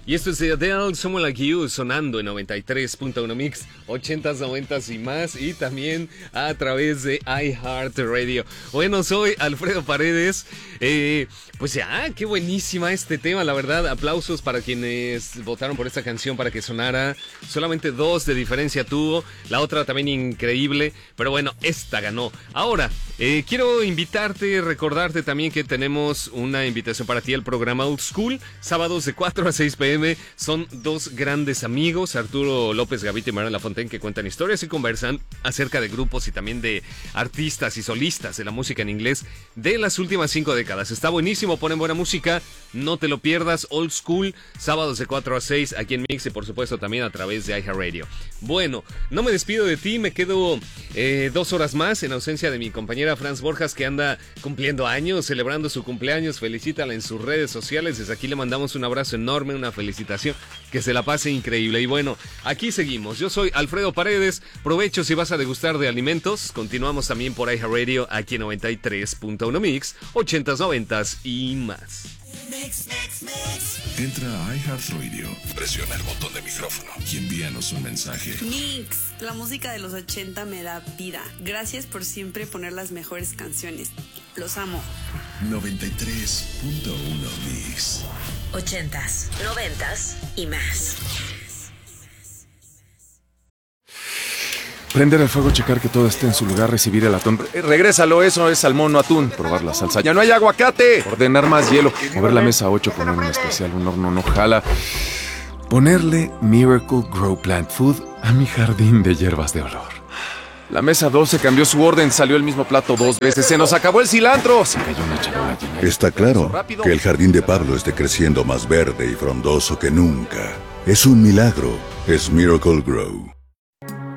Y esto es de Adele, Someone Like You, sonando en 93.1 Mix, 80s, 90s y más, y también a través de iHeartRadio. Bueno, soy Alfredo Paredes. Pues ya, qué buenísima este tema, la verdad. Aplausos para quienes votaron por esta canción para que sonara. Solamente 2 de diferencia tuvo, la otra también increíble, pero bueno, esta ganó. Ahora, quiero invitarte, recordarte también que tenemos una invitación para ti al programa Old School, sábados de 4 a 6 p.m. Son 2 grandes amigos, Arturo López Gavito y Mariana Lafontaine, que cuentan historias y conversan acerca de grupos y también de artistas y solistas de la música en inglés de las últimas 5 décadas. Está buenísimo, ponen buena música, no te lo pierdas. Old School, sábados de 4 a 6 aquí en Mix y por supuesto también a través de iHeartRadio. Bueno, no me despido de ti, me quedo 2 horas más en ausencia de mi compañera Franz Borjas, que anda cumpliendo años, celebrando su cumpleaños. Felicítala en sus redes sociales, desde aquí le mandamos un abrazo enorme, una felicitación, que se la pase increíble. Y bueno, aquí seguimos, yo soy Alfredo Paredes, provecho si vas a degustar de alimentos. Continuamos también por iHeartRadio, aquí en 93.1 Mix, 80s, 90s y más. Entra a iHeartRadio, presiona el botón de micrófono y envíanos un mensaje. Mix, la música de los 80 me da vida. Gracias por siempre poner las mejores canciones. Los amo. 93.1 Mix. 80s, 90s y más. Prender el fuego, checar que todo esté en su lugar, recibir el atún. Regrésalo, eso es salmón, no atún. Probar la salsa. ¡Ya no hay aguacate! Ordenar más hielo. Mover la mesa a 8, poner un especial, un horno no jala. Ponerle Miracle Grow Plant Food a mi jardín de hierbas de olor. La mesa 12 cambió su orden, salió el mismo plato 2 veces. ¡Se nos acabó el cilantro! Se cayó una charola llena. Está claro que el jardín de Pablo esté creciendo más verde y frondoso que nunca. Es un milagro. Es Miracle Grow.